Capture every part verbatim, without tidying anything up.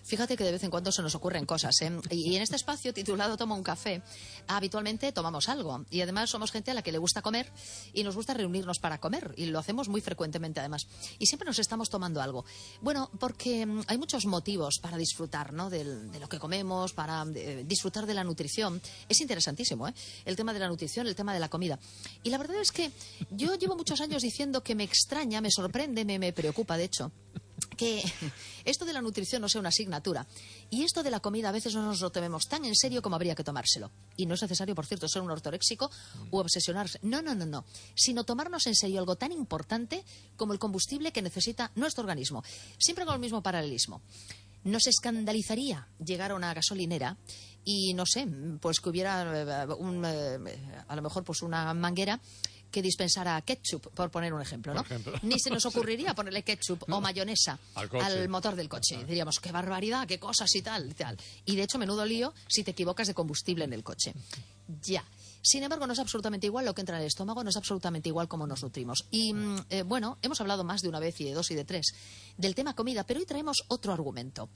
Fíjate que de vez en cuando se nos ocurren cosas, ¿eh? Y en este espacio titulado Toma un café, habitualmente tomamos algo. Y además somos gente a la que le gusta comer y nos gusta reunirnos para comer. Y lo hacemos muy frecuentemente además. Y siempre nos estamos tomando algo. Bueno, porque hay muchos motivos para disfrutar, ¿no? De, de lo que comemos, para de, disfrutar de la nutrición. Es interesantísimo, ¿eh? El tema de la nutrición, el tema de la comida. Y la verdad es que yo llevo muchos años diciendo que me extraña, me sorprende, me, me preocupa, de hecho, que esto de la nutrición no sea una asignatura y esto de la comida a veces no nos lo tomemos tan en serio como habría que tomárselo. Y no es necesario, por cierto, ser un ortoréxico u obsesionarse. No, no, no, no. Sino tomarnos en serio algo tan importante como el combustible que necesita nuestro organismo. Siempre con el mismo paralelismo. Nos escandalizaría llegar a una gasolinera y, no sé, pues que hubiera un, a lo mejor pues una manguera que dispensara ketchup, por poner un ejemplo, ¿no? Ejemplo. Ni se nos ocurriría ponerle ketchup no. o mayonesa al, al motor del coche. Ah. Diríamos, qué barbaridad, qué cosas y tal, y tal. Y de hecho, menudo lío si te equivocas de combustible en el coche. Ya. Sin embargo, no es absolutamente igual lo que entra en el estómago, no es absolutamente igual cómo nos nutrimos. Y, eh, bueno, hemos hablado más de una vez y de dos y de tres del tema comida, pero hoy traemos otro argumento.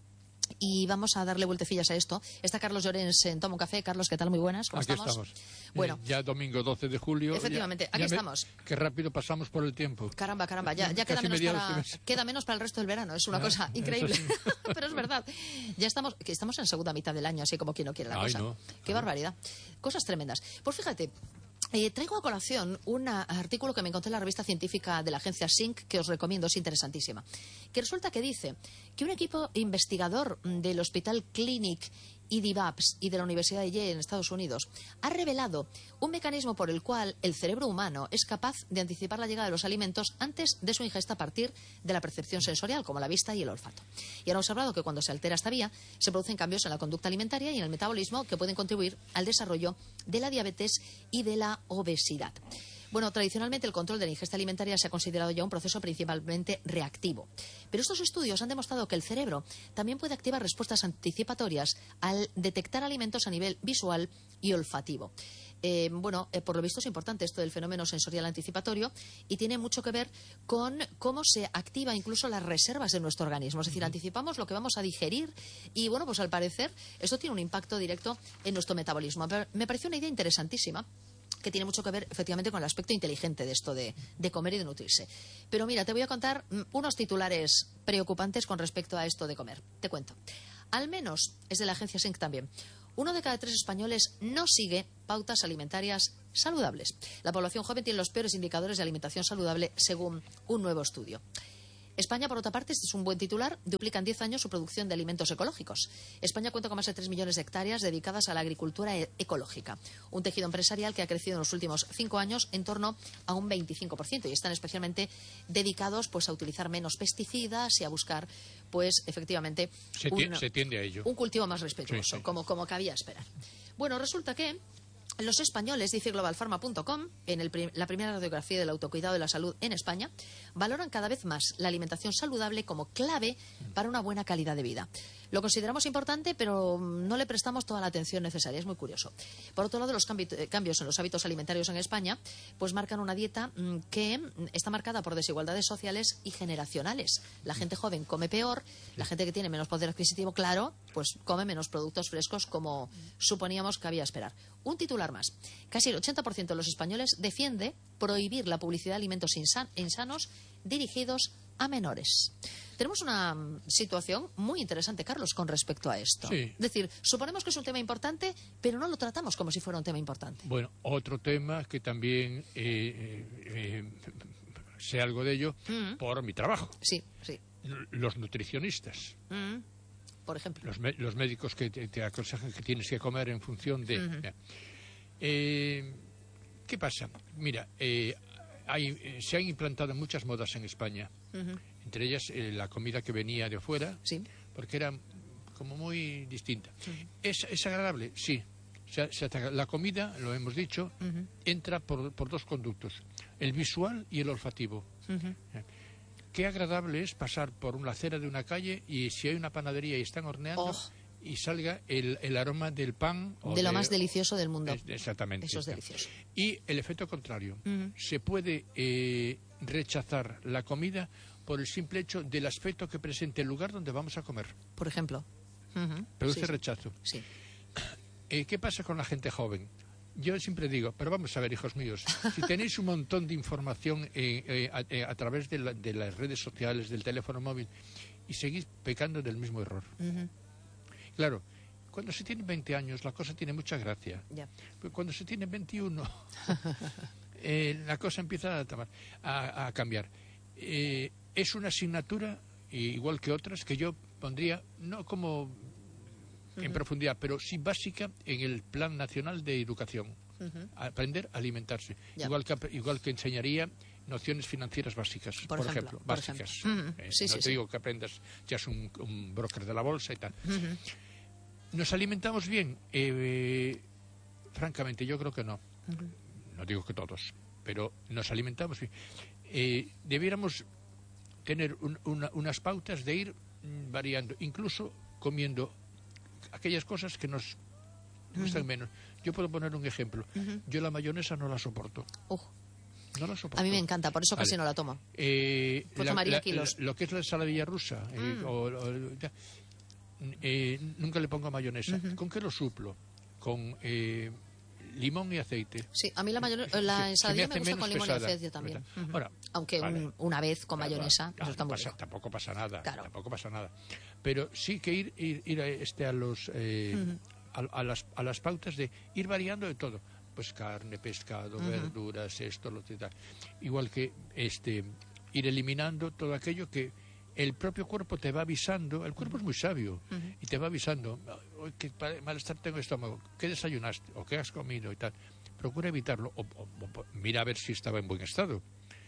Y vamos a darle vueltecillas a esto. Está Carlos Llorens en Toma un Café. Carlos, ¿qué tal? Muy buenas. ¿Cómo Aquí estamos? estamos. Bueno, eh, ya domingo doce de julio. Efectivamente, ya, aquí ya estamos. Me, qué rápido pasamos por el tiempo. Caramba, caramba. Ya, ya queda, menos para, queda menos para el resto del verano. Es una no, cosa increíble. Sí. Pero es verdad. Ya estamos, que estamos en la segunda mitad del año, así como quien no quiere la Ay, cosa. No. Qué barbaridad. Cosas tremendas. Pues fíjate. Eh, traigo a colación un artículo que me encontré en la revista científica de la agencia S I N C, que os recomiendo, es interesantísima. Que resulta que dice que un equipo investigador del Hospital Clinic y D I V A P S y de la Universidad de Yale en Estados Unidos ha revelado un mecanismo por el cual el cerebro humano es capaz de anticipar la llegada de los alimentos antes de su ingesta a partir de la percepción sensorial, como la vista y el olfato. Y han observado que cuando se altera esta vía, se producen cambios en la conducta alimentaria y en el metabolismo que pueden contribuir al desarrollo de la diabetes y de la obesidad. Bueno, tradicionalmente el control de la ingesta alimentaria se ha considerado ya un proceso principalmente reactivo. Pero estos estudios han demostrado que el cerebro también puede activar respuestas anticipatorias al detectar alimentos a nivel visual y olfativo. Eh, bueno, eh, por lo visto es importante esto del fenómeno sensorial anticipatorio y tiene mucho que ver con cómo se activa incluso las reservas de nuestro organismo. Es decir, anticipamos lo que vamos a digerir y, bueno, pues al parecer esto tiene un impacto directo en nuestro metabolismo. Me pareció una idea interesantísima, que tiene mucho que ver efectivamente con el aspecto inteligente de esto de, de comer y de nutrirse. Pero mira, te voy a contar unos titulares preocupantes con respecto a esto de comer. Te cuento. Al menos, es de la agencia S I N C también, uno de cada tres españoles no sigue pautas alimentarias saludables. La población joven tiene los peores indicadores de alimentación saludable según un nuevo estudio. España, por otra parte, este es un buen titular, duplica en diez años su producción de alimentos ecológicos. España cuenta con más de tres millones de hectáreas dedicadas a la agricultura e- ecológica. Un tejido empresarial que ha crecido en los últimos cinco años en torno a un veinticinco por ciento y están especialmente dedicados pues a utilizar menos pesticidas y a buscar, pues, efectivamente, se, un, se tiende a ello. un cultivo más respetuoso, sí, sí. Como, como cabía esperar. Bueno, resulta que los españoles, dice global pharma punto com, en el prim la primera radiografía del autocuidado de la salud en España, valoran cada vez más la alimentación saludable como clave para una buena calidad de vida. Lo consideramos importante, pero no le prestamos toda la atención necesaria. Es muy curioso. Por otro lado, los cambi cambios en los hábitos alimentarios en España pues marcan una dieta mmm, que está marcada por desigualdades sociales y generacionales. La gente joven come peor, la gente que tiene menos poder adquisitivo, claro, pues come menos productos frescos como suponíamos que había esperar. Un titular más. Casi el ochenta por ciento de los españoles defiende prohibir la publicidad de alimentos insan insanos dirigidos a menores. Tenemos una um, situación muy interesante, Carlos, con respecto a esto. Sí. Es decir, suponemos que es un tema importante, pero no lo tratamos como si fuera un tema importante. Bueno, otro tema que también eh, eh, sé algo de ello mm. por mi trabajo. Sí, sí. Los nutricionistas. Mm. Por ejemplo. Los, los médicos que te, te aconsejan que tienes que comer en función de... Mm-hmm. eh, ¿Qué pasa? Mira, eh, hay, eh, se han implantado muchas modas en España. Mm-hmm. Entre ellas eh, la comida que venía de fuera, sí. porque era como muy distinta. Uh-huh. ¿Es, ¿Es agradable? Sí. O sea, se la comida, lo hemos dicho, uh-huh. entra por, por dos conductos, el visual y el olfativo. Uh-huh. Qué agradable es pasar por una acera de una calle y si hay una panadería y están horneando oh. y salga el, el aroma del pan. O de lo de, más delicioso del mundo. Es, exactamente. Eso es delicioso. Y el efecto contrario. Uh-huh. Se puede eh, rechazar la comida por el simple hecho del aspecto que presente el lugar donde vamos a comer. Por ejemplo. Uh-huh. Produce sí, sí. rechazo. Sí. Eh, ¿Qué pasa con la gente joven? Yo siempre digo, pero vamos a ver, hijos míos, si tenéis un montón de información eh, eh, a, eh, a través de, la, de las redes sociales, del teléfono móvil, y seguís pecando del mismo error. Uh-huh. Claro, cuando se tiene veinte años la cosa tiene mucha gracia. Yeah. Pero cuando se tiene veintiuno, eh, la cosa empieza a, tomar, a, a cambiar. Eh, es una asignatura, igual que otras, que yo pondría, no como en uh-huh. profundidad, pero sí básica en el Plan Nacional de Educación. Uh-huh. Aprender a alimentarse. Yeah. Igual que, igual que enseñaría nociones financieras básicas, por, por ejemplo, ejemplo, básicas. Por ejemplo. Uh-huh. eh, sí, no sí, te sí. digo que aprendas, ya es un, un broker de la bolsa y tal. Uh-huh. ¿Nos alimentamos bien? Eh, francamente, yo creo que no. Uh-huh. No digo que todos, pero nos alimentamos bien. Eh, debiéramos tener un, una, unas pautas de ir variando, incluso comiendo aquellas cosas que nos gustan uh-huh. menos. Yo puedo poner un ejemplo. Uh-huh. Yo la mayonesa no la soporto. Uh. No la soporto. A mí me encanta, por eso vale. casi no la tomo. Eh, pues la, tomaría la, kilos. La, lo que es la ensaladilla rusa, mm. eh, o, o, eh, nunca le pongo mayonesa. Uh-huh. ¿Con qué lo suplo? Con eh, limón y aceite. Sí, a mí la, mayone- la ensaladilla me, me gusta con limón pesada, y aceite también. Uh-huh. Ahora, Aunque vale. un, una vez con claro, mayonesa, claro, eso está no muy pasa, rico. Tampoco pasa nada, claro. tampoco pasa nada. Pero sí que ir, ir, ir a, este, a, los, eh, uh-huh. a, a, las, a las pautas de ir variando de todo. Pues carne, pescado, uh-huh. verduras, esto, lo que tal. Igual que este ir eliminando todo aquello que el propio cuerpo te va avisando. El cuerpo uh-huh. es muy sabio uh-huh. y te va avisando. ¿Qué malestar tengo el estómago? ¿Qué desayunaste? ¿O qué has comido? Y tal. Procura evitarlo. O, o, o mira a ver si estaba en buen estado.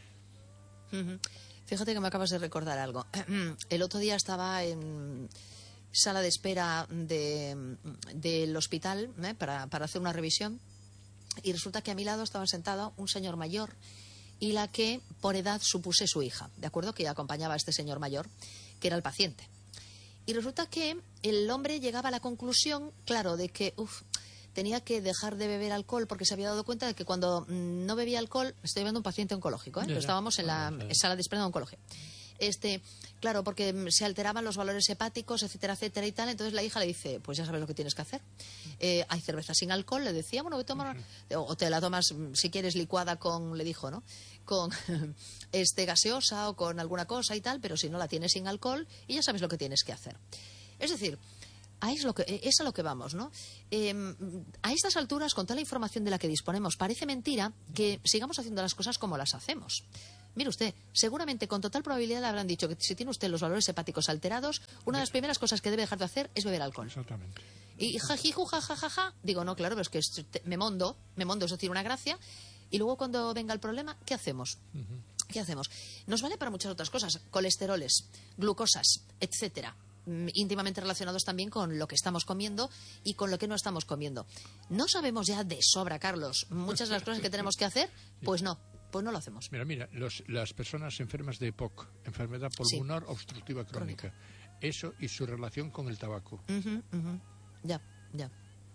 Uh-huh. Fíjate que me acabas de recordar algo. El otro día estaba en sala de espera de, del hospital ¿eh? para, para hacer una revisión. Y resulta que a mi lado estaba sentado un señor mayor y la que por edad supuse su hija, ¿de acuerdo? Que acompañaba a este señor mayor, que era el paciente. Y resulta que el hombre llegaba a la conclusión, claro, de que uf, tenía que dejar de beber alcohol porque se había dado cuenta de que cuando no bebía alcohol, estoy viendo un paciente oncológico, ¿eh? Pero estábamos en la sala de espera de oncología. Este, claro, porque se alteraban los valores hepáticos, etcétera, etcétera y tal. Entonces la hija le dice, pues ya sabes lo que tienes que hacer. Eh, hay cerveza sin alcohol, le decía, bueno, que toma, uh-huh. o te la tomas si quieres licuada con, le dijo, ¿no? Con este gaseosa o con alguna cosa y tal, pero si no la tienes sin alcohol y ya sabes lo que tienes que hacer. Es decir, ahí es, lo que, es a lo que vamos, ¿no? Eh, a estas alturas, con toda la información de la que disponemos, parece mentira que sigamos haciendo las cosas como las hacemos. Mire usted, seguramente con total probabilidad le habrán dicho que si tiene usted los valores hepáticos alterados, una de las primeras cosas que debe dejar de hacer es beber alcohol. Exactamente. Y jajiju, jajajaja, digo, no, claro, pero es que me mondo, me mondo, eso tiene una gracia. Y luego cuando venga el problema, ¿qué hacemos? Uh-huh. ¿Qué hacemos? Nos vale para muchas otras cosas, colesteroles, glucosas, etcétera, íntimamente relacionados también con lo que estamos comiendo y con lo que no estamos comiendo. ¿No sabemos ya de sobra, Carlos, muchas de las cosas que tenemos que hacer? Pues no. Pues no lo hacemos. Mira, mira, los, las personas enfermas de E P O C, enfermedad pulmonar sí. obstructiva crónica, crónica, eso y su relación con el tabaco. Uh-huh, uh-huh. Ya, ya.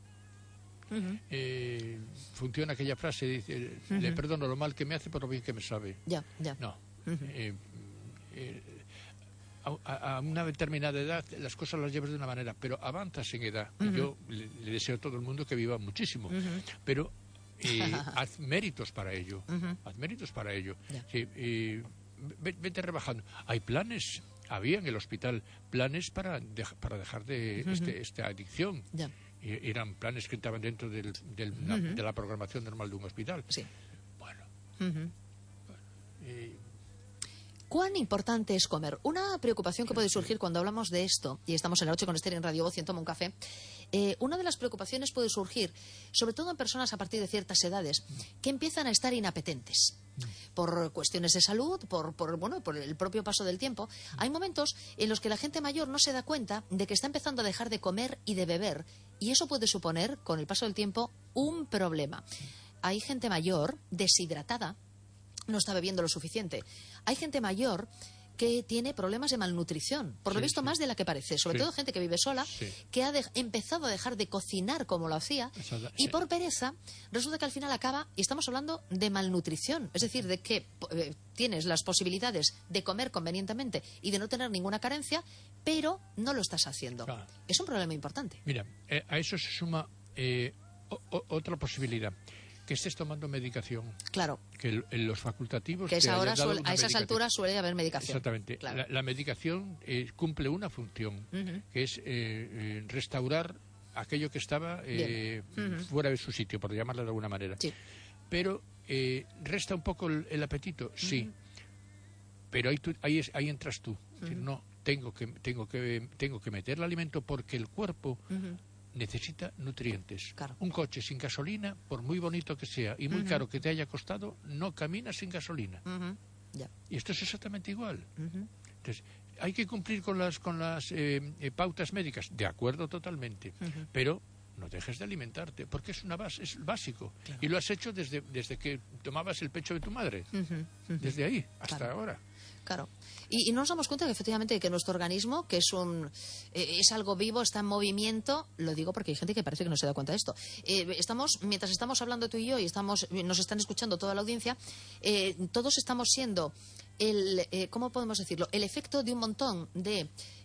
Uh-huh. Eh, funciona aquella frase, dice, uh-huh. le perdono lo mal que me hace por lo bien que me sabe. Ya, ya. No. Uh-huh. Eh, eh, a, a una determinada edad las cosas las llevas de una manera, pero avanzas en edad. Uh-huh. Yo le, le deseo a todo el mundo que viva muchísimo, uh-huh. pero Eh, haz méritos para ello, uh-huh. haz méritos para ello. Yeah. Sí, eh, vete rebajando. Hay planes, había en el hospital planes para, de, para dejar de uh-huh. este, esta adicción. Yeah. Eh, eran planes que estaban dentro del, del, uh-huh. la, de la programación normal de un hospital. Sí. Bueno. Uh-huh. bueno eh, ¿Cuán importante es comer? Una preocupación que puede surgir cuando hablamos de esto, y estamos en la noche con Esther en Radio Voz y en Toma un Café, eh, una de las preocupaciones puede surgir, sobre todo en personas a partir de ciertas edades, que empiezan a estar inapetentes. Por cuestiones de salud, por, por, bueno, por el propio paso del tiempo. Hay momentos en los que la gente mayor no se da cuenta de que está empezando a dejar de comer y de beber, y eso puede suponer, con el paso del tiempo, un problema. Hay gente mayor deshidratada, no está bebiendo lo suficiente. Hay gente mayor que tiene problemas de malnutrición, por lo Sí, visto sí. más de la que parece, sobre Sí. todo gente que vive sola, Sí. que ha de- empezado a dejar de cocinar como lo hacía, Exacto, y sí. por pereza resulta que al final acaba, y estamos hablando de malnutrición, es decir, de que eh, tienes las posibilidades de comer convenientemente y de no tener ninguna carencia, pero no lo estás haciendo. Claro. Es un problema importante. Mira, eh, a eso se suma eh, o- o- otra posibilidad, que estés tomando medicación, Claro, que el- el- los facultativos que te esa hayan hora dado suele- una a esas medicación. alturas suele haber medicación. Exactamente. Claro. La, la medicación eh, cumple una función, Ujú. que es eh, eh, restaurar aquello que estaba eh, Bien. Ujú. fuera de su sitio, por llamarlo de alguna manera. Sí. Pero eh, resta un poco el, el apetito, sí. Pero ahí, tú- ahí, es- ahí entras tú. Es decir, no, tengo que, tengo, que, tengo que meter el alimento porque el cuerpo Ujú. necesita nutrientes. Claro. Un coche sin gasolina, por muy bonito que sea y muy caro que te haya costado, no camina sin gasolina. Ujú. Ya. Y esto es exactamente igual. Ujú. Entonces, hay que cumplir con las, con las eh, eh, pautas médicas, de acuerdo totalmente, Ujú. pero no dejes de alimentarte, porque es una base, es básico. Y lo has hecho desde, desde que tomabas el pecho de tu madre, Ujú. Ujú. desde ahí hasta Claro. ahora. Claro. Y, y nos damos cuenta que efectivamente que nuestro organismo, que es un eh, es algo vivo, está en movimiento, lo digo porque hay gente que parece que no se da cuenta de esto. Eh, estamos, mientras estamos hablando tú y yo y estamos, nos están escuchando toda la audiencia, eh, todos estamos siendo el, eh, ¿cómo podemos decirlo? El efecto de un montón de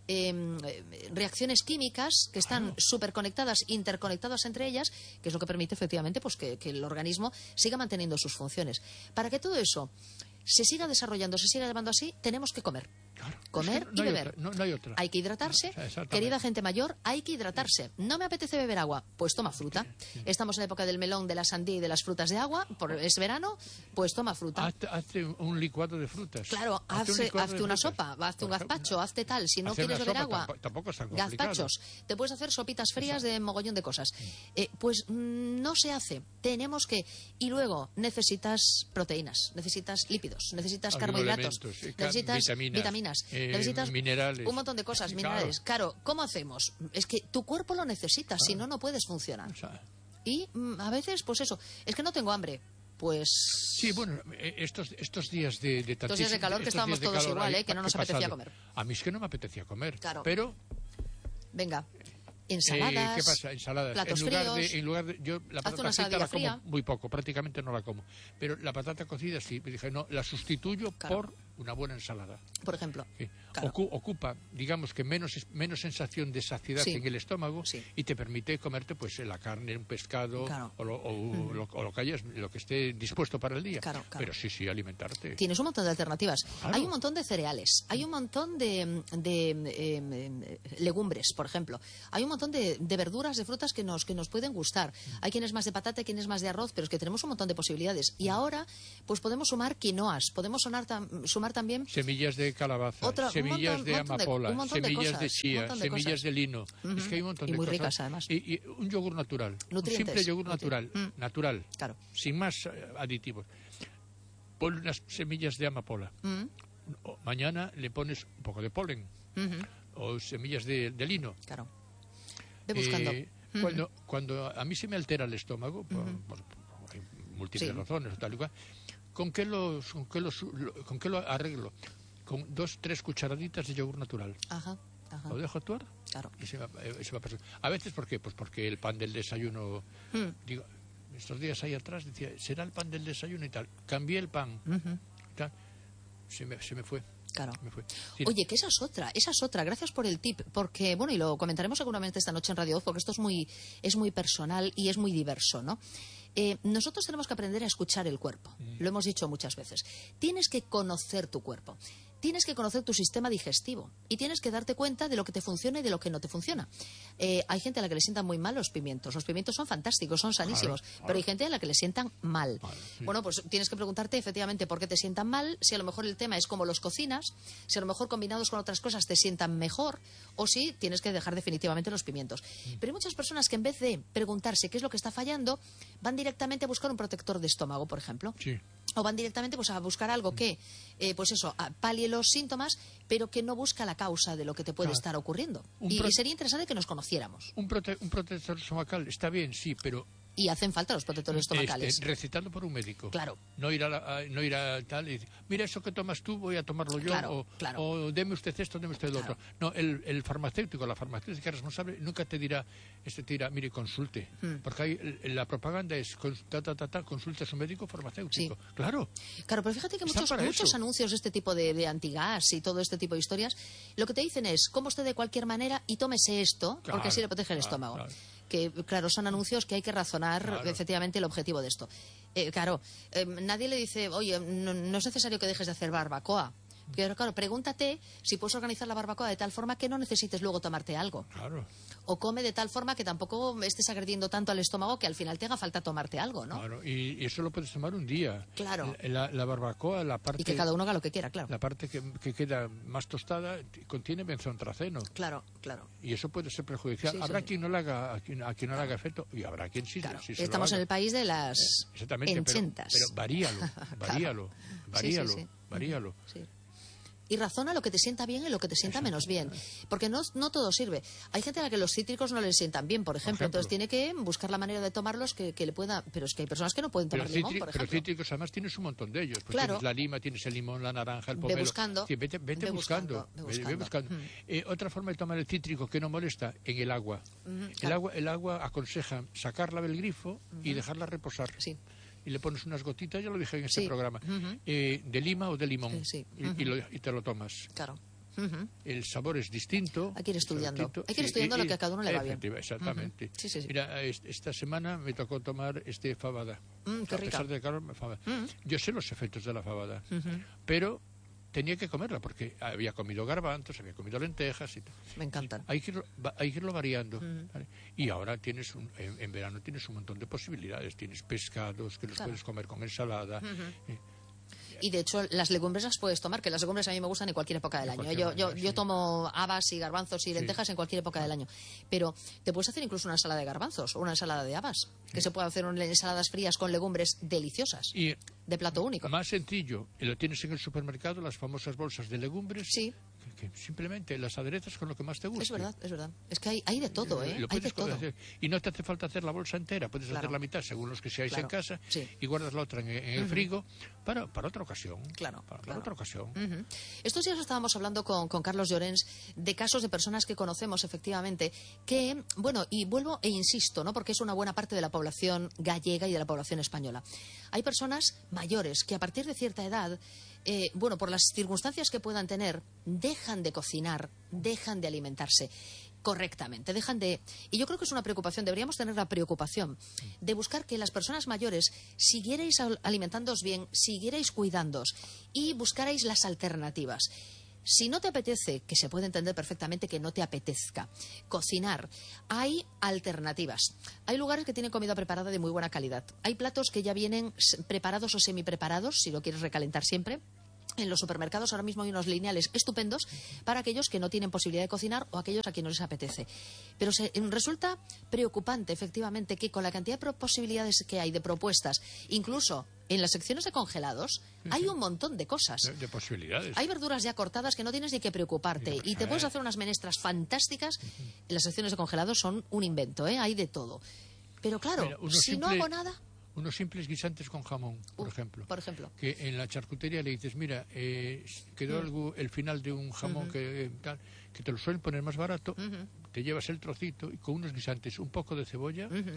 eh, reacciones químicas que están Claro. súper conectadas, interconectadas entre ellas, que es lo que permite efectivamente pues que, que el organismo siga manteniendo sus funciones. Para que todo eso se siga desarrollando, se siga llevando así, tenemos que comer. Claro. Comer Es que no y hay beber. otra, no, no hay otra. Hay que hidratarse. O sea, exactamente. Querida gente mayor, hay que hidratarse. No me apetece beber agua, pues toma fruta. Estamos en la época del melón, de la sandía y de las frutas de agua, por, es verano, pues toma fruta. Hazte, hazte un licuado de frutas. Claro, Hazte un hazte, licuado hazte de una frutas. sopa, hazte un Por ejemplo, gazpacho, hazte tal. Si no hacer quieres una beber sopa agua, tampo- tampoco es tan complicado. gazpachos. Te puedes hacer sopitas frías de mogollón de cosas. Eh, pues mm, no se hace. Tenemos que... Y luego necesitas proteínas, necesitas lípidos, necesitas carbohidratos, Oligoelementos, eh, ca- necesitas vitaminas, vitaminas, eh, necesitas minerales. un montón de cosas, Sí, minerales. Claro, ¿cómo hacemos? Es que tu cuerpo lo necesita, si no, no puedes funcionar. O sea, Y mm, a veces, pues eso, es que no tengo hambre. Pues sí, bueno, eh, estos, estos días de, de Estos días de tantísimo- calor que estos estábamos días de todos calor igual, ahí, ¿eh? Que no ¿qué nos ha apetecía pasado? comer. A mí es que no me apetecía comer. Claro. Pero, venga, eh, ensaladas, ¿qué pasa? Ensaladas. platos En lugar, fríos. de, en lugar de... Yo la Hazte patata una frita la ensaladilla como fría. muy poco, prácticamente no la como. Pero la patata cocida sí. Me dije, no, la sustituyo Claro. por una buena ensalada. por ejemplo. Sí. Claro. Ocu- ocupa, digamos que menos es- menos sensación de saciedad Sí. en el estómago Sí. y te permite comerte pues la carne, un pescado Claro. o, lo, o lo- o lo que hayas, lo que esté dispuesto para el día. Claro, claro. Pero sí, sí, alimentarte. Tienes un montón de alternativas. Claro. Hay un montón de cereales, hay un montón de, de, eh, eh, legumbres, por ejemplo. Hay un montón de, de verduras, de frutas que nos, que nos pueden gustar. Hay quienes más de patata, hay quienes más de arroz, pero es que tenemos un montón de posibilidades. Y ahora, pues podemos sumar quinoas, podemos sonar tam- sumar también Semillas de calabaza, Otra- un semillas montón- de montón de- amapola, un montón de semillas cosas, de un chía, montón de semillas cosas. de lino. Ujú. Es que hay un montón Y de muy cosas. ricas, además. Y, y un yogur natural. Un Nutrientes. simple yogur Nutri- natural. Mm. Natural. Claro. Sin más eh, aditivos. Pon unas semillas de amapola. Mm, O mañana le pones un poco de polen. ujú, O semillas de, de lino. claro. Ve buscando. Eh, Ujú. cuando, cuando a mí se me altera el estómago, por, por- por- hay múltiples Sí. razones, tal y cual, ¿con qué, los, con, qué los- lo, ¿con qué lo arreglo? Con dos, tres cucharaditas de yogur natural. Ajá, ajá. Lo dejo actuar Claro. y se va, eh, se va a pasar. A veces, ¿por qué? Pues porque el pan del desayuno, Mm, digo, estos días ahí atrás decía, ¿será el pan del desayuno y tal? Cambié el pan, ujú, tal, se me, se me fue. claro. me fue. Sí, Oye, que esa es otra, esa es otra. Gracias por el tip, porque bueno, y lo comentaremos seguramente esta noche en Radio Voz, porque esto es muy, es muy personal y es muy diverso, ¿no? Eh, nosotros tenemos que aprender a escuchar el cuerpo. Lo hemos dicho muchas veces. Tienes que conocer tu cuerpo. Tienes que conocer tu sistema digestivo y tienes que darte cuenta de lo que te funciona y de lo que no te funciona. Eh, hay gente a la que le sientan muy mal los pimientos. Los pimientos son fantásticos, son sanísimos, Claro, claro. pero hay gente a la que le sientan mal. Mal, sí. Bueno, pues tienes que preguntarte efectivamente por qué te sientan mal, si a lo mejor el tema es cómo los cocinas, si a lo mejor combinados con otras cosas te sientan mejor, o si tienes que dejar definitivamente los pimientos. Pero hay muchas personas que en vez de preguntarse qué es lo que está fallando, van directamente a buscar un protector de estómago, por ejemplo. sí. O van directamente pues, a buscar algo que, eh, pues eso, a- palie los síntomas, pero que no busca la causa de lo que te puede Claro. estar ocurriendo. Un Y, pro- y sería interesante que nos conociéramos. Un, prote- un protector estomacal está bien, sí, pero Y hacen falta los protectores estomacales. Este, recetado por un médico. Claro. No ir a, la, a, no ir a tal y decir, mira, eso que tomas tú, voy a tomarlo yo. Claro, o, claro. o deme usted esto, deme usted lo Claro. otro. No, el, el farmacéutico, la farmacéutica responsable, nunca te dirá, este te dirá, mire, consulte. Hmm. Porque hay, la propaganda es, ta, ta, ta, ta, consulte a su médico farmacéutico. Sí. Claro. Claro, pero fíjate que muchos, muchos anuncios de este tipo de, de antigas y todo este tipo de historias, lo que te dicen es, cómo usted de cualquier manera y tómese esto, claro, porque así le protege el claro, estómago. Claro. Que, claro, son anuncios que hay que razonar claro. efectivamente el objetivo de esto. Eh, claro, eh, nadie le dice, oye, no, no es necesario que dejes de hacer barbacoa. Pero claro, pregúntate si puedes organizar la barbacoa de tal forma que no necesites luego tomarte algo. Claro. O come de tal forma que tampoco estés agrediendo tanto al estómago que al final te haga falta tomarte algo, ¿no? Claro, y, y eso lo puedes tomar un día. Claro. La, la barbacoa, la parte... Y que cada uno haga lo que quiera, claro. La parte que, que queda más tostada contiene benzoantraceno. Claro, claro. Y eso puede ser perjudicial. Sí, habrá sí. quien no le haga, a quien, a quien no le haga efecto, y habrá quien sí. Claro. sí Estamos se lo haga. En el país de las eh, enchentas. Pero, pero varíalo, varíalo, claro. varíalo, sí, sí, sí. varíalo. Sí. Y razona lo que te sienta bien y lo que te sienta menos bien. Porque no, no todo sirve. Hay gente a la que los cítricos no les sientan bien, por ejemplo. Por ejemplo. Entonces tiene que buscar la manera de tomarlos que, que le pueda... Pero es que hay personas que no pueden tomar pero limón, cítric, por ejemplo. Pero cítricos además tienes un montón de ellos. Pues claro. Tienes la lima, tienes el limón, la naranja, el pomelo. Ve buscando. Sí, vete vete ve buscando. buscando, ve buscando. Ve buscando. Mm. Eh, otra forma de tomar el cítrico que no molesta, en el agua. Mm, claro. el agua. El agua aconseja sacarla del grifo mm. y dejarla reposar. Sí. Y le pones unas gotitas, ya lo dije en este sí. programa, uh-huh. eh, de lima o de limón, sí, sí. Uh-huh. y, y, lo, y te lo tomas. Claro. Uh-huh. El sabor es distinto. Hay que ir estudiando. Distinto. Hay que ir estudiando sí, lo que a cada uno le va bien. Exactamente. Uh-huh. sí, sí, sí. Mira, esta semana me tocó tomar este fabada. Mm, qué a rica. pesar del calor, fabada. Uh-huh. Yo sé los efectos de la fabada, uh-huh. pero tenía que comerla porque había comido garbanzos, había comido lentejas y tal. Me encantan. Hay que irlo, hay que irlo variando. Uh-huh. ¿vale? Y ahora tienes un, en, en verano tienes un montón de posibilidades. Tienes pescados que los claro. puedes comer con ensalada. Uh-huh. eh, Y de hecho las legumbres las puedes tomar, que las legumbres a mí me gustan en cualquier época del año. Yo, año, yo, sí. yo tomo habas y garbanzos y lentejas sí. en cualquier época del año. Pero te puedes hacer incluso una ensalada de garbanzos o una ensalada de habas, que sí. se puede hacer unas ensaladas frías con legumbres deliciosas, y de plato único. Más sencillo, lo tienes en el supermercado, las famosas bolsas de legumbres. Sí. Que, que simplemente las aderezas con lo que más te gusta. Es verdad, es verdad. Es que hay, hay de todo, ¿eh? Lo hay de todo. Hacer. Y no te hace falta hacer la bolsa entera, puedes claro. hacer la mitad según los que seáis claro. en casa sí. y guardas la otra en, en el uh-huh. frigo para, para otra ocasión. Claro. Para, claro. para otra ocasión. Uh-huh. Estos días estábamos hablando con, con Carlos Llorens de casos de personas que conocemos efectivamente que, bueno, y vuelvo e insisto, ¿no? Porque es una buena parte de la población gallega y de la población española. Hay personas mayores que a partir de cierta edad Eh, bueno, por las circunstancias que puedan tener, dejan de cocinar, dejan de alimentarse correctamente, dejan de... Y yo creo que es una preocupación, deberíamos tener la preocupación de buscar que las personas mayores siguierais alimentándoos bien, siguierais cuidándoos y buscarais las alternativas. Si no te apetece, que se puede entender perfectamente que no te apetezca cocinar, hay alternativas. Hay lugares que tienen comida preparada de muy buena calidad. Hay platos que ya vienen preparados o semipreparados, si lo quieres recalentar siempre. En los supermercados ahora mismo hay unos lineales estupendos para aquellos que no tienen posibilidad de cocinar o aquellos a quienes no les apetece. Pero se, resulta preocupante, efectivamente, que con la cantidad de posibilidades que hay de propuestas, incluso en las secciones de congelados, uh-huh. hay un montón de cosas. De, de posibilidades. Hay verduras ya cortadas que no tienes ni que preocuparte. Y te puedes hacer unas menestras fantásticas. Uh-huh. En las secciones de congelados son un invento, ¿eh? Hay de todo. Pero claro, Mira, si simple... no hago nada... Unos simples guisantes con jamón, por uh, ejemplo. Por ejemplo. Que en la charcutería le dices, mira, eh, quedó uh-huh. algo, el final de un jamón uh-huh. que, tal, que te lo suelen poner más barato, uh-huh. te llevas el trocito y con unos guisantes, un poco de cebolla uh-huh.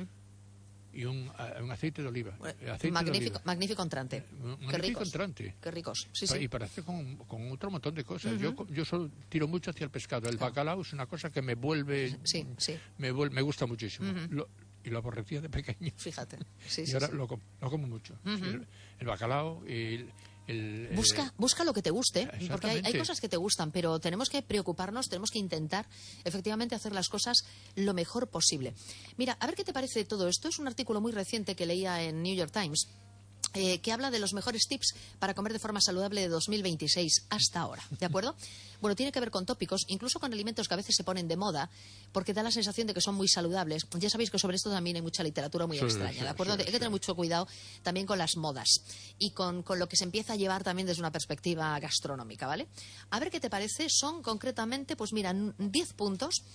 y un, uh, un aceite de oliva. Aceite magnífico, de oliva. magnífico entrante. Eh, magnífico Qué ricos. entrante. Qué ricos. Sí, para, sí. Y para hacer con, con otro montón de cosas. Uh-huh. Yo, yo solo tiro mucho hacia el pescado. El claro. bacalao es una cosa que me vuelve... Sí, sí. Me, vuelve, me gusta muchísimo. Uh-huh. Lo, y lo aborrecía de pequeño. Fíjate. Sí, y sí, ahora sí. Lo, lo como mucho. Uh-huh. Sí, el, el bacalao, el, el, busca, el... busca lo que te guste, porque hay, hay cosas que te gustan, pero tenemos que preocuparnos, tenemos que intentar efectivamente hacer las cosas lo mejor posible. Mira, a ver qué te parece todo esto. Es un artículo muy reciente que leía en New York Times. Eh, que habla de los mejores tips para comer de forma saludable de dos mil veintiséis hasta ahora, ¿de acuerdo? Bueno, tiene que ver con tópicos, incluso con alimentos que a veces se ponen de moda, porque da la sensación de que son muy saludables. Ya sabéis que sobre esto también hay mucha literatura muy sí, extraña, sí, ¿de acuerdo? Sí, hay que tener sí. mucho cuidado también con las modas y con, con lo que se empieza a llevar también desde una perspectiva gastronómica, ¿vale? A ver qué te parece, son concretamente, pues mira, diez puntos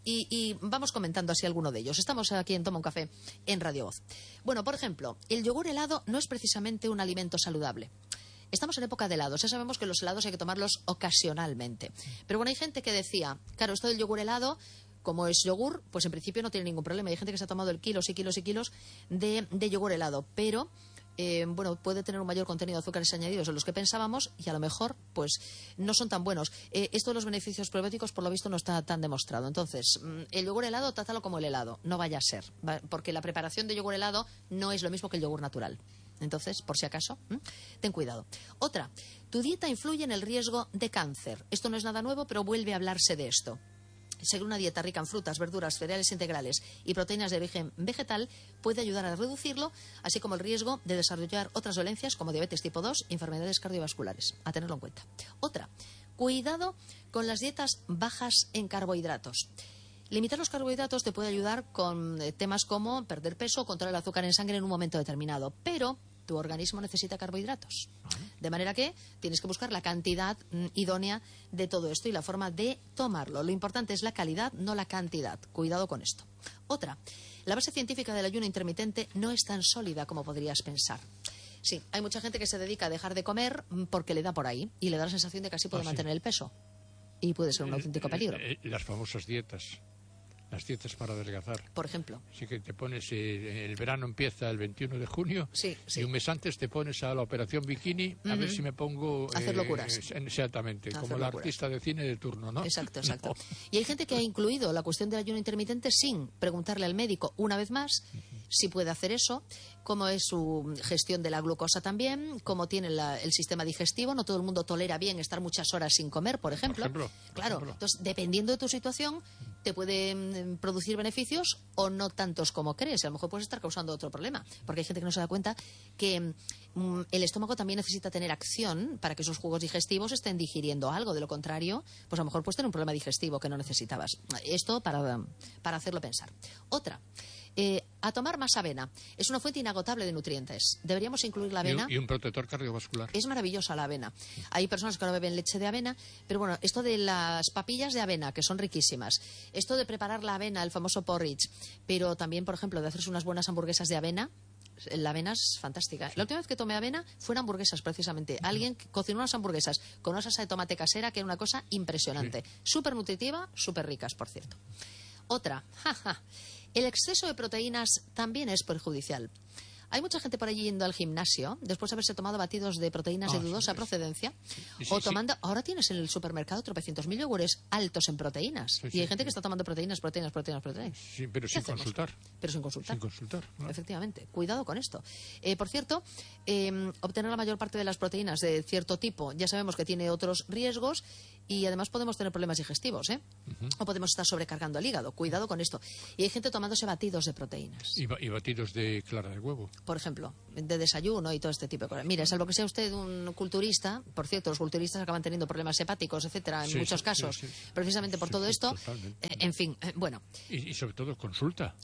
y, y vamos comentando así alguno de ellos. Estamos aquí en Toma un Café en Radio Voz. Bueno, por ejemplo, el yogur helado no es precisamente un alimento saludable. Estamos en época de helados. Ya sabemos que los helados hay que tomarlos ocasionalmente. Pero bueno, hay gente que decía, claro, esto del yogur helado, como es yogur, pues en principio no tiene ningún problema. Hay gente que se ha tomado el kilos y kilos y kilos de, de yogur helado, pero eh, bueno, puede tener un mayor contenido de azúcares añadidos de los que pensábamos y a lo mejor pues no son tan buenos. Eh, esto de los beneficios probióticos por lo visto no está tan demostrado. Entonces, el yogur helado, trátalo como el helado, no vaya a ser, ¿va? Porque la preparación de yogur helado no es lo mismo que el yogur natural. Entonces, por si acaso, ¿m? ten cuidado. Otra, tu dieta influye en el riesgo de cáncer. Esto no es nada nuevo, pero vuelve a hablarse de esto. Seguir una dieta rica en frutas, verduras, cereales integrales y proteínas de origen vegetal puede ayudar a reducirlo, así como el riesgo de desarrollar otras dolencias como diabetes tipo dos y enfermedades cardiovasculares. A tenerlo en cuenta. Otra, cuidado con las dietas bajas en carbohidratos. Limitar los carbohidratos te puede ayudar con eh, temas como perder peso o controlar el azúcar en sangre en un momento determinado, pero tu organismo necesita carbohidratos. De manera que tienes que buscar la cantidad mm, idónea de todo esto y la forma de tomarlo. Lo importante es la calidad, no la cantidad. Cuidado con esto. Otra, la base científica del ayuno intermitente no es tan sólida como podrías pensar. Sí, hay mucha gente que se dedica a dejar de comer porque le da por ahí y le da la sensación de que así puede Ah, sí. mantener el peso. Y puede ser un auténtico peligro. Eh, eh, las famosas dietas. Las dietas para adelgazar. Por ejemplo. Así que te pones, eh, el verano empieza el veintiuno de junio Sí, sí. y un mes antes te pones a la operación bikini a Ujú. ver si me pongo... Hacer locuras. Exactamente, Hacer como la locuras. artista de cine de turno, ¿no? Exacto, exacto. No. Y hay gente que ha incluido la cuestión del ayuno intermitente sin preguntarle al médico una vez más si puede hacer eso, cómo es su gestión de la glucosa también, cómo tiene la- el sistema digestivo. No todo el mundo tolera bien estar muchas horas sin comer, por ejemplo. ejemplo, por claro, ejemplo. entonces dependiendo de tu situación te puede mm, producir beneficios o no tantos como crees. A lo mejor puedes estar causando otro problema, porque hay gente que no se da cuenta que mm, el estómago también necesita tener acción para que esos jugos digestivos estén digiriendo algo. De lo contrario, pues a lo mejor puedes tener un problema digestivo que no necesitabas. Esto para, para hacerlo pensar. Otra, eh, a tomar más avena. Es una fuente inagotable de nutrientes. Deberíamos incluir la Y avena. un, y un protector cardiovascular. Es maravillosa la avena. Hay personas que ahora beben leche de avena, pero bueno, esto de las papillas de avena, que son riquísimas, esto de preparar la avena, el famoso porridge, pero también, por ejemplo, de hacerse unas buenas hamburguesas de avena. La avena es fantástica. La última vez que tomé avena fueron hamburguesas, precisamente. Alguien cocinó unas hamburguesas con una salsa de tomate casera que era una cosa impresionante. Súper nutritiva, súper ricas, por cierto. Otra, jaja. El exceso de proteínas también es perjudicial. Hay mucha gente por allí yendo al gimnasio después de haberse tomado batidos de proteínas Ah, de dudosa sí, sí. procedencia Sí, o sí. tomando... Ahora tienes en el supermercado tropecientos mil yogures altos en proteínas Sí, y sí, hay gente sí. que está tomando proteínas, proteínas, proteínas, proteínas. Sí, pero ¿Qué sin hacemos? consultar. Pero sin consultar. Sin consultar. ¿no? Efectivamente, cuidado con esto. Eh, por cierto, eh, obtener la mayor parte de las proteínas de cierto tipo ya sabemos que tiene otros riesgos y además podemos tener problemas digestivos, ¿eh? O podemos estar sobrecargando el hígado. Cuidado con esto. Y hay gente tomándose batidos de proteínas, Y, ba- y batidos de clara de huevo. por ejemplo, de desayuno y todo este tipo de cosas. Mire, salvo que sea usted un culturista, por cierto, los culturistas acaban teniendo problemas hepáticos, etcétera, en Sí, muchos sí, casos, sí, sí. precisamente por Sí, todo sí, esto. totalmente. Eh, en fin, eh, bueno, Y, y sobre todo consulta.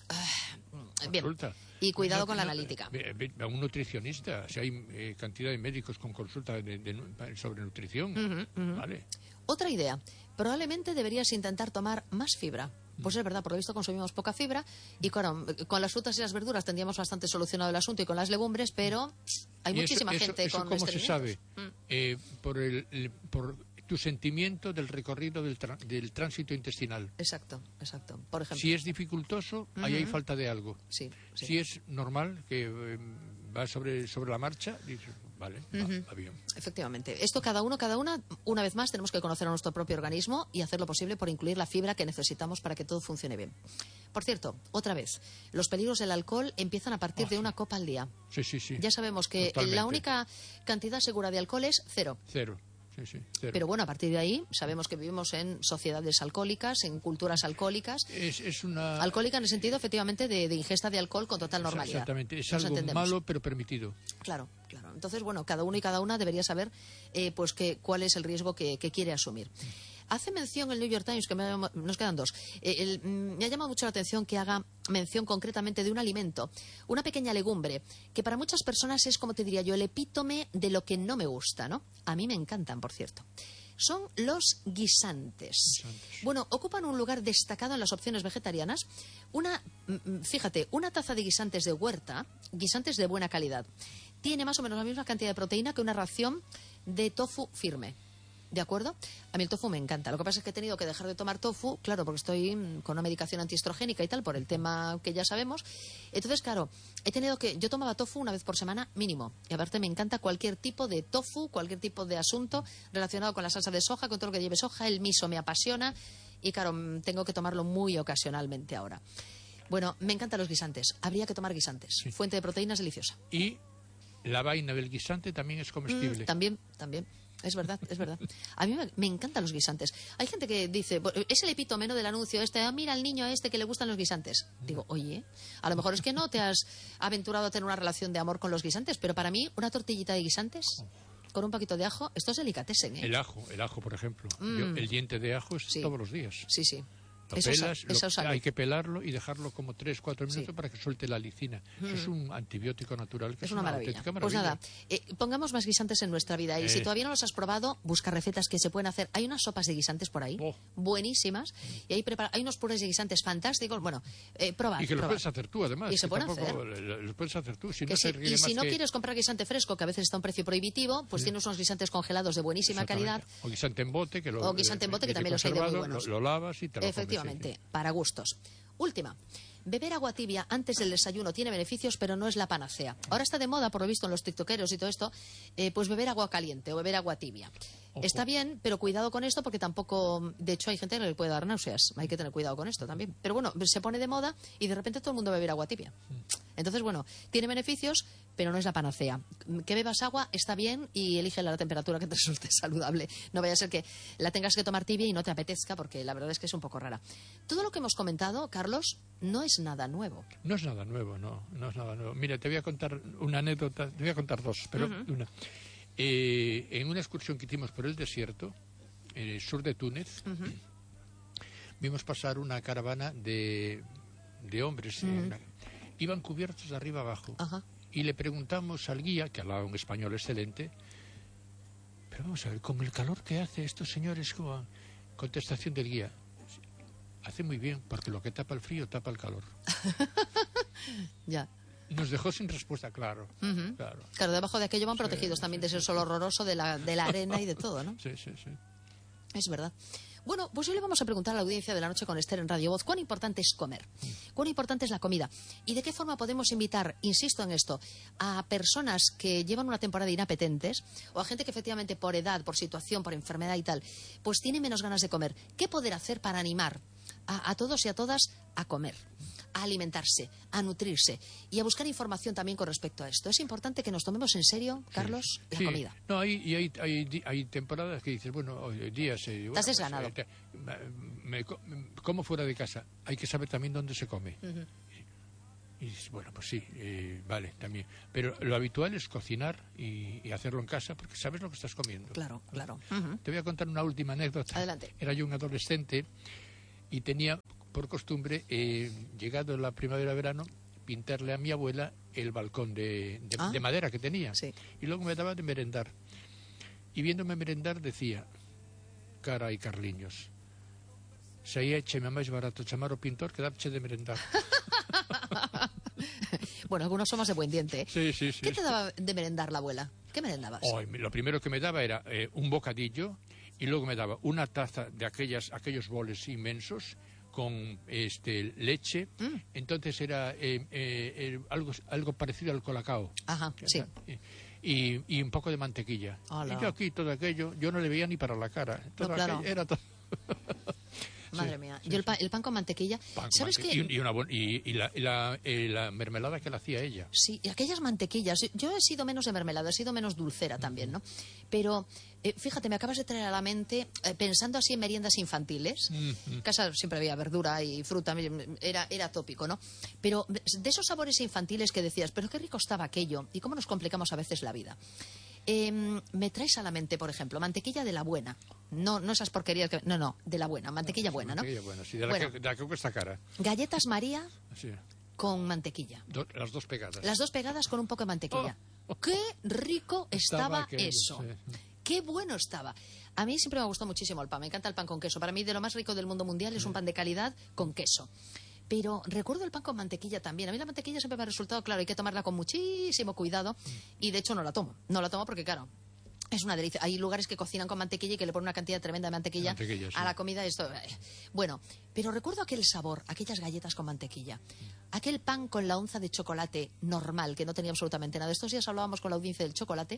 bien. Consulta. Y cuidado No, con la no, analítica. ve- ve- A un nutricionista, si hay eh, cantidad de médicos con consulta de- de- sobre nutrición, ¿vale? Otra idea. Probablemente deberías intentar tomar más fibra. Pues es verdad, por lo visto consumimos poca fibra y claro, con las frutas y las verduras tendríamos bastante solucionado el asunto y con las legumbres, pero hay ¿Y eso- muchísima eso- gente eso con cómo se sabe? estreñimientos. Mm. Eh, por, el, el- por tu sentimiento del recorrido del, tra- del tránsito intestinal. Exacto, exacto. Por ejemplo. Si es dificultoso, ahí hay falta de algo. Sí, sí. Si es normal, que eh, va sobre, sobre la marcha, dices, vale, va, va bien. Efectivamente. Esto cada uno, cada una, una vez más tenemos que conocer a nuestro propio organismo y hacer lo posible por incluir la fibra que necesitamos para que todo funcione bien. Por cierto, otra vez, los peligros del alcohol empiezan a partir Ah, de sí. una copa al día. Sí, sí, sí. Ya sabemos que Totalmente. la única cantidad segura de alcohol es cero. Cero. Sí, sí, cero. Pero bueno, a partir de ahí sabemos que vivimos en sociedades alcohólicas, en culturas alcohólicas. es, es una... Alcohólica en el sentido, efectivamente, de, de ingesta de alcohol con total normalidad. Exactamente. Es Nos algo entendemos. malo, pero permitido. Claro, claro. Entonces, bueno, cada uno y cada una debería saber eh, pues que, cuál es el riesgo que, que quiere asumir. Hace mención el New York Times, que me ha- nos quedan dos. Eh, el- mm, me ha llamado mucho la atención que haga mención concretamente de un alimento, una pequeña legumbre, que para muchas personas es, como te diría yo, el epítome de lo que no me gusta, ¿no? A mí me encantan, por cierto. son los guisantes. Guisantes. Bueno, ocupan un lugar destacado en las opciones vegetarianas. Una, fíjate, una taza de guisantes de huerta, guisantes de buena calidad, tiene más o menos la misma cantidad de proteína que una ración de tofu firme. ¿De acuerdo? A mí el tofu me encanta. Lo que pasa es que he tenido que dejar de tomar tofu, claro, porque estoy con una medicación antiestrogénica y tal, por el tema que ya sabemos. Entonces, claro, he tenido que... Yo tomaba tofu una vez por semana mínimo. Y aparte me encanta cualquier tipo de tofu, cualquier tipo de asunto relacionado con la salsa de soja, con todo lo que lleve soja. El miso me apasiona y, claro, tengo que tomarlo muy ocasionalmente ahora. Bueno, me encantan los guisantes. Habría que tomar guisantes. Sí. Fuente de proteínas deliciosa. Y la vaina del guisante también es comestible. Mm, también, también. Es verdad, es verdad. A mí me, me encantan los guisantes. Hay gente que dice, es el epítome, ¿no?, del anuncio este, ah, mira al niño este que le gustan los guisantes. Digo, oye, a lo mejor es que no te has aventurado a tener una relación de amor con los guisantes, pero para mí una tortillita de guisantes con un poquito de ajo, esto es delicatessen, ¿eh? El ajo, el ajo, por ejemplo. Mm. Yo, el diente de ajo es Sí. todos los días. Sí, sí. Lo Eso es- pelas, lo- eso es salud. hay que pelarlo y dejarlo como tres, cuatro minutos Sí. para que suelte la lisina. Eso es un antibiótico natural que Es una maravilla. auténtica Pues maravilla. nada, eh, pongamos más guisantes en nuestra vida. Y si Eh. todavía no los has probado, busca recetas que se pueden hacer. Hay unas sopas de guisantes por ahí, Oh. buenísimas. Y hay, prepara- hay unos purés de guisantes fantásticos. Bueno, eh, probad, Y que los probad. puedes hacer tú, además. Y se que pueden tampoco- hacer. Los puedes hacer tú. Si Que no sí. se requiere Y si más no que- quieres comprar guisante fresco, que a veces está a un precio prohibitivo, pues tienes unos guisantes congelados de buenísima calidad. Exactamente. O guisante en bote, que lo, O guisante en bote, que viene también los hay de muy conservado, buenos. Lo, lo lavas y te lo comes, Efectivamente, sí. para gustos. Última. Beber agua tibia antes del desayuno tiene beneficios, pero no es la panacea. Ahora está de moda, por lo visto, en los tiktokeros y todo esto, eh, pues beber agua caliente o beber agua tibia. Ojo. Está bien, pero cuidado con esto porque tampoco... De hecho, hay gente que le puede dar náuseas. Hay que tener cuidado con esto también. Pero bueno, se pone de moda y de repente todo el mundo va a beber agua tibia. Entonces, bueno, tiene beneficios, pero no es la panacea. Que bebas agua está bien y elige la temperatura que te resulte saludable. No vaya a ser que la tengas que tomar tibia y no te apetezca, porque la verdad es que es un poco rara. Todo lo que hemos comentado, Carlos, no es nada nuevo. No es nada nuevo, no, no es nada nuevo. Mira, te voy a contar una anécdota, te voy a contar dos, pero una. Eh, en una excursión que hicimos por el desierto, en el sur de Túnez, vimos pasar una caravana de, de hombres. eh, una- iban cubiertos de arriba abajo. Ajá. Y le preguntamos al guía, que hablaba un español excelente, pero vamos a ver, con el calor que hace estos señores, ¿cómo van? Contestación del guía, hace muy bien, porque lo que tapa el frío tapa el calor. Ya. Nos dejó sin respuesta, claro. Ujú. Claro. Claro, debajo de aquello van protegidos también de ese sol horroroso de la, de la arena y de todo, ¿no? Sí, sí, sí. Es verdad. Bueno, pues hoy le vamos a preguntar a la audiencia de la noche con Esther en Radio Voz, ¿cuán importante es comer? ¿Cuán importante es la comida? ¿Y de qué forma podemos invitar, insisto en esto, a personas que llevan una temporada inapetentes o a gente que efectivamente por edad, por situación, por enfermedad y tal, pues tiene menos ganas de comer? ¿Qué poder hacer para animar a, a todos y a todas a comer, a alimentarse, a nutrirse y a buscar información también con respecto a esto? Es importante que nos tomemos en serio, Carlos, la Sí. comida. No, hay, y hay, hay, di- hay temporadas que dices, bueno, hoy- días... Eh, bueno, Estás desganado. eh, te- me co- como fuera de casa. Hay que saber también dónde se come. Y dices, bueno, pues sí, eh, vale, también. Pero lo habitual es cocinar y, y hacerlo en casa porque sabes lo que estás comiendo. Claro, claro. Ujú. Te voy a contar una última anécdota. Adelante. Era yo un adolescente y tenía por costumbre, eh, llegado la primavera-verano, pintarle a mi abuela el balcón de, de- Ah. de madera que tenía. Sí. Y luego me daba de merendar. Y viéndome merendar decía, carai, Carliños, se eche máis barato chamar o pintor que darche de merendar. Bueno, algunos somos de buen diente, ¿eh? Sí, sí, sí. ¿Qué te daba de merendar la abuela? ¿Qué merendabas? Ay, lo primero que me daba era eh, un bocadillo y luego me daba una taza de aquellas aquellos boles inmensos con este leche. Mm. Entonces era eh, eh, eh, algo algo parecido al colacao. Ajá, sí. Y, y un poco de mantequilla. Hola. Y yo aquí todo aquello, yo no le veía ni para la cara. Todo claro. aquello era todo. Madre mía. Yo el, pa- el pan con mantequilla. Pan, ¿Sabes mante- qué? y, y una buen- y- y la, y la- eh, la mermelada que la hacía ella. Sí, y aquellas mantequillas. Yo he sido menos de mermelada, he sido menos dulcera también, ¿no? Pero, eh, fíjate, me acabas de traer a la mente, eh, pensando así en meriendas infantiles. En casa siempre había verdura y fruta, era, era tópico, ¿no? Pero de esos sabores infantiles que decías, pero qué rico estaba aquello, y cómo nos complicamos a veces la vida. Eh, me traes a la mente, por ejemplo, mantequilla de la buena. No, no esas porquerías que... No, no, de la buena, mantequilla buena, ¿no? Mantequilla buena, sí, de la, Bueno. que, de la que cuesta cara. Galletas María Sí. con mantequilla. Do- las dos pegadas. Las dos pegadas con un poco de mantequilla. ¡Qué rico estaba, Estaba aquello, eso! sí. qué bueno estaba. A mí siempre me gustó muchísimo el pan, me encanta el pan con queso. Para mí, de lo más rico del mundo mundial es un pan de calidad con queso. Pero recuerdo el pan con mantequilla también. A mí la mantequilla siempre me ha resultado, claro, hay que tomarla con muchísimo cuidado y de hecho no la tomo. No la tomo porque, claro, es una delicia. Hay lugares que cocinan con mantequilla y que le ponen una cantidad tremenda de mantequilla, mantequilla sí. a la comida. Esto, bueno, pero recuerdo aquel sabor, aquellas galletas con mantequilla, aquel pan con la onza de chocolate normal, que no tenía absolutamente nada. Estos días hablábamos con la audiencia del chocolate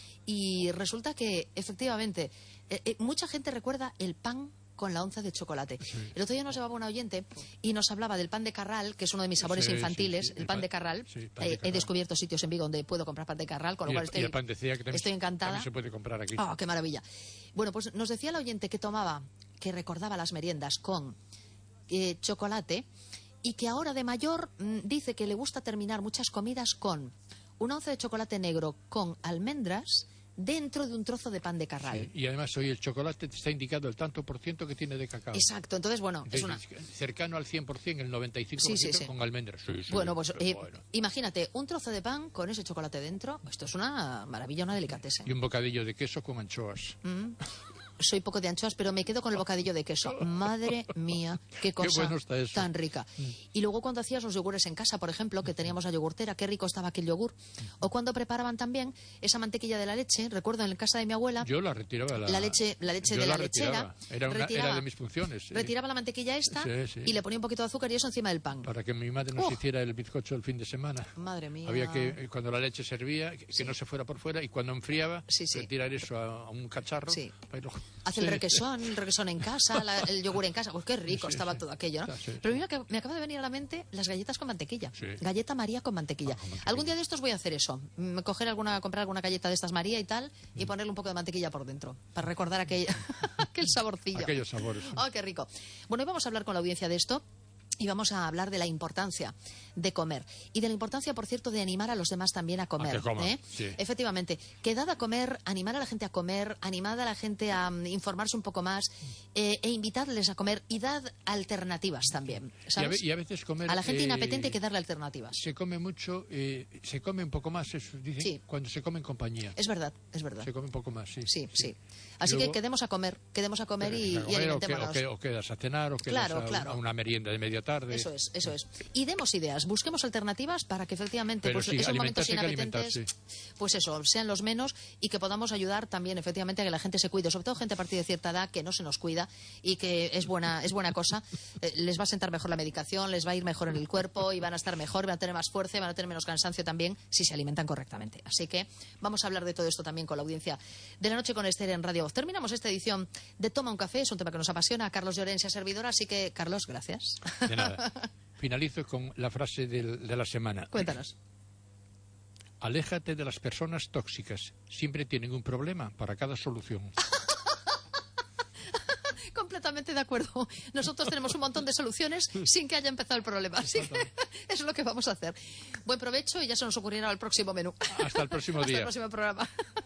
y resulta que, efectivamente, eh, eh, mucha gente recuerda el pan con la onza de chocolate. Sí. El otro día nos llevaba una oyente y nos hablaba del pan de Carral, que es uno de mis sabores sí, infantiles, sí, sí. el pan de Carral. Sí, pan de eh, Carral. He descubierto sitios en Vigo donde puedo comprar pan de Carral, con lo y cual el, estoy, y el pan de Cía, que también, estoy encantada. También se puede comprar aquí. Oh, qué maravilla. Bueno, pues nos decía la oyente que tomaba, que recordaba las meriendas con eh, chocolate y que ahora de mayor mmm, dice que le gusta terminar muchas comidas con una onza de chocolate negro con almendras dentro de un trozo de pan de Carral. Sí, y además hoy el chocolate te está indicando el tanto por ciento que tiene de cacao. Exacto, entonces bueno, entonces, es una... cercano al cien por ciento, el noventa y cinco por ciento sí, sí, sí. con almendras. Sí, sí, bueno, pues eh, bueno. imagínate, un trozo de pan con ese chocolate dentro, esto es una maravilla, una delicatessen. Y un bocadillo de queso con anchoas. Mm. Soy poco de anchoas, pero me quedo con el bocadillo de queso. Madre mía, qué cosa qué bueno está eso. Tan rica. Mm. Y luego cuando hacías los yogures en casa, por ejemplo, que teníamos la yogurtera, qué rico estaba aquel yogur. O cuando preparaban también esa mantequilla de la leche, recuerdo en casa de mi abuela. Yo la retiraba. La, la leche, la leche yo de la, la lechera. Era, una, era de mis funciones. Sí. Retiraba la mantequilla esta sí, sí. y le ponía un poquito de azúcar y eso encima del pan. Para que mi madre nos oh. hiciera el bizcocho el fin de semana. Madre mía. Había que, cuando la leche servía, que, sí. que no se fuera por fuera y cuando enfriaba, sí, sí. retirar eso a, a un cacharro. Sí. Para... Hace el requesón. El requesón en casa, la, el yogur en casa, pues qué rico sí, estaba sí. todo aquello, ¿no? Sí, sí. Pero mira que me acaba de venir a la mente las galletas con mantequilla, sí. galleta María con mantequilla. Ah, con mantequilla. Algún día de estos voy a hacer eso, coger alguna, comprar alguna galleta de estas María y tal, y mm. ponerle un poco de mantequilla por dentro, para recordar aquel, aquel saborcillo. Aquellos sabores. Oh, qué rico. Bueno, hoy vamos a hablar con la audiencia de esto. Y vamos a hablar de la importancia de comer. Y de la importancia, por cierto, de animar a los demás también a comer. A que coman, ¿eh? sí. Efectivamente. Que dad a comer, animar a la gente a comer, animad a la gente a um, informarse un poco más eh, e invitadles a comer y dad alternativas también. ¿Sabes? Y, a, y a veces comer... A la gente eh, inapetente hay que darle alternativas. Se come mucho, eh, se come un poco más, eso, dicen, sí. cuando se come en compañía. Es verdad, es verdad. Se come un poco más, sí. Sí, sí. sí. Así luego, que quedemos a comer, quedemos a comer y, comer, y alimentémonos. O, que, o, quedas a cenar, o quedas claro, a, claro. a una merienda de media tarde. Eso es, eso es. Y demos ideas, busquemos alternativas para que efectivamente pues, sí, esos momentos inapetentes, sí. pues eso, sean los menos y que podamos ayudar también efectivamente a que la gente se cuide, sobre todo gente a partir de cierta edad que no se nos cuida y que es buena, es buena cosa. Eh, les va a sentar mejor la medicación, les va a ir mejor en el cuerpo y van a estar mejor, van a tener más fuerza y van a tener menos cansancio también si se alimentan correctamente. Así que vamos a hablar de todo esto también con la audiencia de La Noche con Esther en Radio Voz. Terminamos esta edición de Toma un Café, es un tema que nos apasiona. Carlos Llorens, servidora, así que, Carlos, gracias. De nada. Finalizo con la frase del, de la semana. Cuéntanos. Aléjate de las personas tóxicas. Siempre tienen un problema para cada solución. Completamente de acuerdo. Nosotros tenemos un montón de soluciones sin que haya empezado el problema. Así que es lo que vamos a hacer. Buen provecho y ya se nos ocurrirá el próximo menú. Hasta el próximo día. Hasta el próximo programa.